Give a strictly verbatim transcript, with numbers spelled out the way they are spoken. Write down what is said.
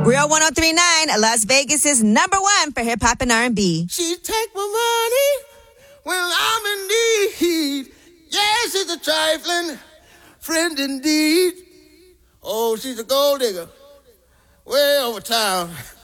Real one oh three point nine, Las Vegas is number one for hip hop and R and B. She take my money when I'm in need. Yes, she's a trifling friend indeed. Oh, she's a gold digger way over town.